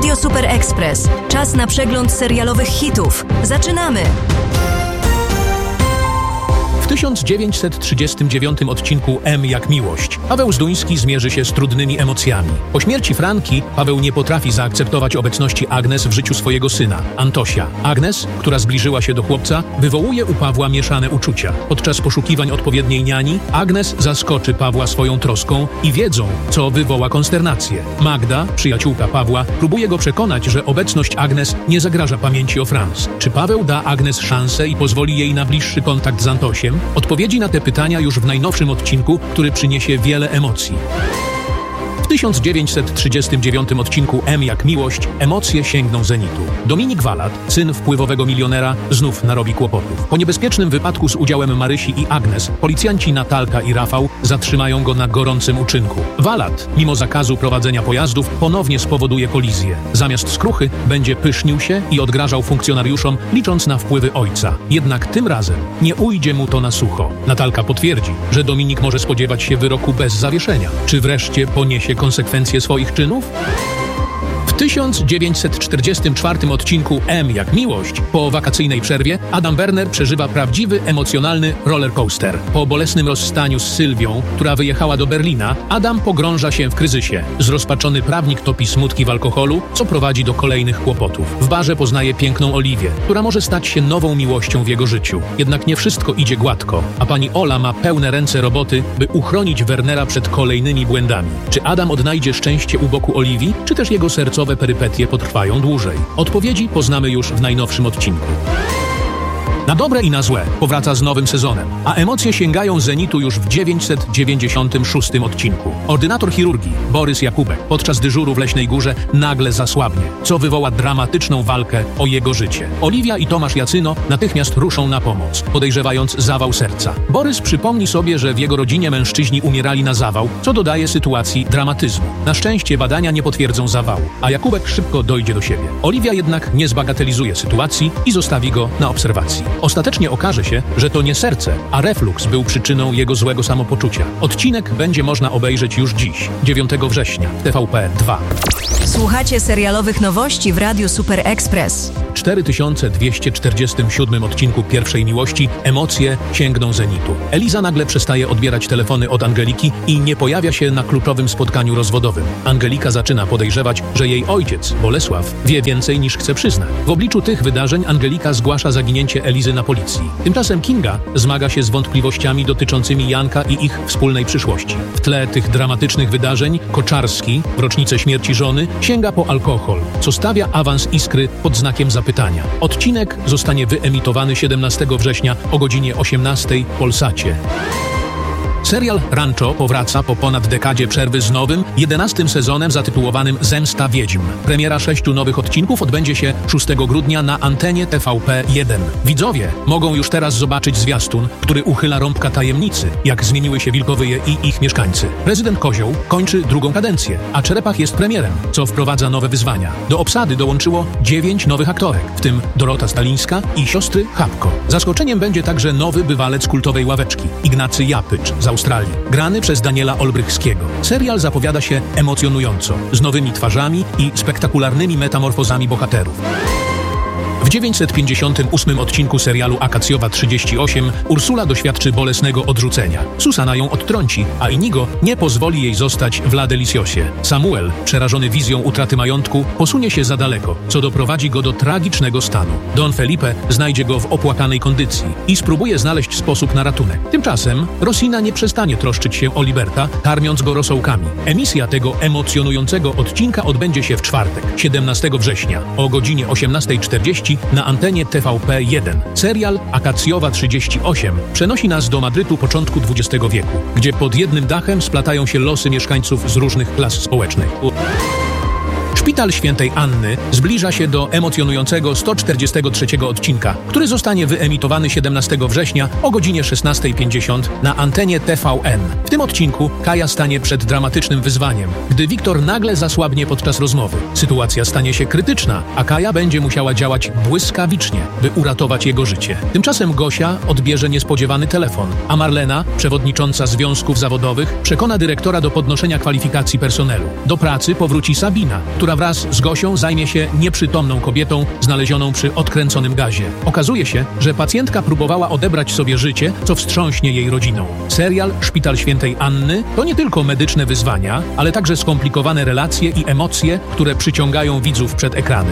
Radio Super Express. Czas na przegląd serialowych hitów. Zaczynamy! W 1939 odcinku M jak miłość Paweł Zduński zmierzy się z trudnymi emocjami. Po śmierci Franki Paweł nie potrafi zaakceptować obecności Agnes w życiu swojego syna, Antosia. Agnes, która zbliżyła się do chłopca, wywołuje u Pawła mieszane uczucia. Podczas poszukiwań odpowiedniej niani Agnes zaskoczy Pawła swoją troską i wiedzą, co wywoła konsternację. Magda, przyjaciółka Pawła, próbuje go przekonać, że obecność Agnes nie zagraża pamięci o Franz. Czy Paweł da Agnes szansę i pozwoli jej na bliższy kontakt z Antosiem? Odpowiedzi na te pytania już w najnowszym odcinku, który przyniesie wiele emocji. W 1939 odcinku M jak miłość emocje sięgną zenitu. Dominik Walat, syn wpływowego milionera, znów narobi kłopotów. Po niebezpiecznym wypadku z udziałem Marysi i Agnes, policjanci Natalka i Rafał zatrzymają go na gorącym uczynku. Walat, mimo zakazu prowadzenia pojazdów, ponownie spowoduje kolizję. Zamiast skruchy będzie pysznił się i odgrażał funkcjonariuszom, licząc na wpływy ojca. Jednak tym razem nie ujdzie mu to na sucho. Natalka potwierdzi, że Dominik może spodziewać się wyroku bez zawieszenia. Czy wreszcie poniesie konsekwencje swoich czynów? W 1944 odcinku M jak miłość, po wakacyjnej przerwie, Adam Werner przeżywa prawdziwy, emocjonalny rollercoaster. Po bolesnym rozstaniu z Sylwią, która wyjechała do Berlina, Adam pogrąża się w kryzysie. Zrozpaczony prawnik topi smutki w alkoholu, co prowadzi do kolejnych kłopotów. W barze poznaje piękną Oliwię, która może stać się nową miłością w jego życiu. Jednak nie wszystko idzie gładko, a pani Ola ma pełne ręce roboty, by uchronić Wernera przed kolejnymi błędami. Czy Adam odnajdzie szczęście u boku Oliwii, czy też jego sercowe perypetie potrwają dłużej? Odpowiedzi poznamy już w najnowszym odcinku. Na dobre i na złe powraca z nowym sezonem, a emocje sięgają zenitu już w 996 odcinku. Ordynator chirurgii Borys Jakubek podczas dyżuru w Leśnej Górze nagle zasłabnie, co wywoła dramatyczną walkę o jego życie. Oliwia i Tomasz Jacyno natychmiast ruszą na pomoc, podejrzewając zawał serca. Borys przypomni sobie, że w jego rodzinie mężczyźni umierali na zawał, co dodaje sytuacji dramatyzmu. Na szczęście badania nie potwierdzą zawału, a Jakubek szybko dojdzie do siebie. Oliwia jednak nie zbagatelizuje sytuacji i zostawi go na obserwacji. Ostatecznie okaże się, że to nie serce, a refluks był przyczyną jego złego samopoczucia. Odcinek będzie można obejrzeć już dziś, 9 września, w TVP 2. Słuchacie serialowych nowości w Radiu Super Express. W 4247 odcinku Pierwszej Miłości emocje sięgną zenitu. Eliza nagle przestaje odbierać telefony od Angeliki i nie pojawia się na kluczowym spotkaniu rozwodowym. Angelika zaczyna podejrzewać, że jej ojciec, Bolesław, wie więcej niż chce przyznać. W obliczu tych wydarzeń Angelika zgłasza zaginięcie Elizy na policji. Tymczasem Kinga zmaga się z wątpliwościami dotyczącymi Janka i ich wspólnej przyszłości. W tle tych dramatycznych wydarzeń Koczarski, w rocznicę śmierci żony, sięga po alkohol, co stawia awans Iskry pod znakiem zapytania. Odcinek zostanie wyemitowany 17 września o godzinie 18 w Polsacie. Serial Rancho powraca po ponad dekadzie przerwy z nowym, 11. sezonem zatytułowanym Zemsta Wiedźm. Premiera 6 nowych odcinków odbędzie się 6 grudnia na antenie TVP 1. Widzowie mogą już teraz zobaczyć zwiastun, który uchyla rąbka tajemnicy, jak zmieniły się Wilkowyje i ich mieszkańcy. Prezydent Kozioł kończy drugą kadencję, a Czerepach jest premierem, co wprowadza nowe wyzwania. Do obsady dołączyło 9 nowych aktorek, w tym Dorota Stalińska i siostry Chapko. Zaskoczeniem będzie także nowy bywalec kultowej ławeczki, Ignacy Japycz z Australii, grany przez Daniela Olbrychskiego. Serial zapowiada się emocjonująco, z nowymi twarzami i spektakularnymi metamorfozami bohaterów. W 958 odcinku serialu Akacjowa 38 Ursula doświadczy bolesnego odrzucenia. Susana ją odtrąci, a Inigo nie pozwoli jej zostać w La Deliciosie. Samuel, przerażony wizją utraty majątku, posunie się za daleko, co doprowadzi go do tragicznego stanu. Don Felipe znajdzie go w opłakanej kondycji i spróbuje znaleźć sposób na ratunek. Tymczasem Rosina nie przestanie troszczyć się o Liberta, karmiąc go rosołkami. Emisja tego emocjonującego odcinka odbędzie się w czwartek, 17 września o godzinie 18:40 na antenie TVP 1. Serial Akacjowa 38 przenosi nas do Madrytu początku XX wieku, gdzie pod jednym dachem splatają się losy mieszkańców z różnych klas społecznych. Szpital Świętej Anny zbliża się do emocjonującego 143 odcinka, który zostanie wyemitowany 17 września o godzinie 16:50 na antenie TVN. W tym odcinku Kaja stanie przed dramatycznym wyzwaniem, gdy Wiktor nagle zasłabnie podczas rozmowy. Sytuacja stanie się krytyczna, a Kaja będzie musiała działać błyskawicznie, by uratować jego życie. Tymczasem Gosia odbierze niespodziewany telefon, a Marlena, przewodnicząca związków zawodowych, przekona dyrektora do podnoszenia kwalifikacji personelu. Do pracy powróci Sabina, która wraz z Gosią zajmie się nieprzytomną kobietą znalezioną przy odkręconym gazie. Okazuje się, że pacjentka próbowała odebrać sobie życie, co wstrząśnie jej rodziną. Serial Szpital Świętej Anny to nie tylko medyczne wyzwania, ale także skomplikowane relacje i emocje, które przyciągają widzów przed ekrany.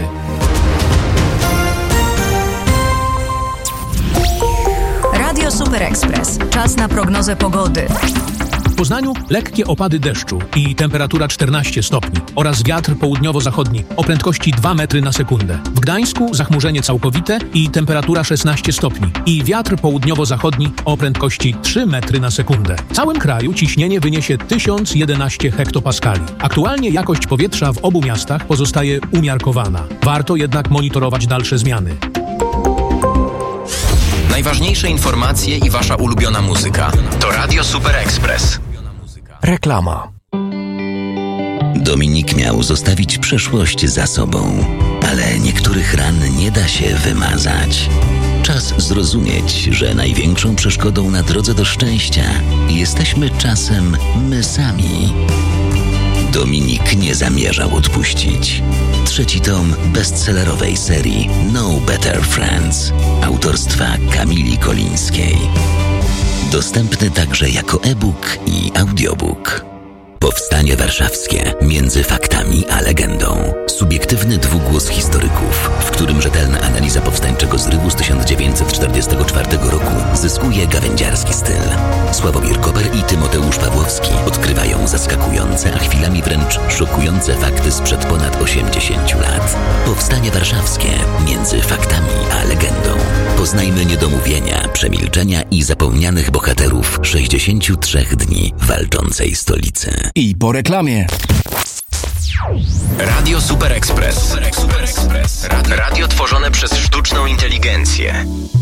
Radio Super Express. Czas na prognozę pogody. W Poznaniu lekkie opady deszczu i temperatura 14 stopni oraz wiatr południowo-zachodni o prędkości 2 metry na sekundę. W Gdańsku zachmurzenie całkowite i temperatura 16 stopni i wiatr południowo-zachodni o prędkości 3 metry na sekundę. W całym kraju ciśnienie wyniesie 1011 hektopaskali. Aktualnie jakość powietrza w obu miastach pozostaje umiarkowana. Warto jednak monitorować dalsze zmiany. Najważniejsze informacje i wasza ulubiona muzyka. To Radio Super Express. Reklama. Dominik miał zostawić przeszłość za sobą, ale niektórych ran nie da się wymazać. Czas zrozumieć, że największą przeszkodą na drodze do szczęścia jesteśmy czasem my sami. Dominik nie zamierzał odpuścić. 3. tom bestsellerowej serii No Better Friends autorstwa Kamili Kolińskiej. Dostępny także jako e-book i audiobook. Powstanie warszawskie między faktami a legendą. Subiektywny dwugłos historyków, w którym rzetelna analiza powstańczego zrywu z 1944 roku zyskuje gawędziarski styl. Sławomir Koper i Tymoteusz Pawłowski odkrywają zaskakujące, a chwilami wręcz szokujące fakty sprzed ponad 80 lat. Powstanie warszawskie między faktami a legendą. Poznajmy niedomówienia, przemilczenia i zapomnianych bohaterów 63 dni walczącej stolicy. I po reklamie. Radio Super Express. Radio tworzone przez sztuczną inteligencję.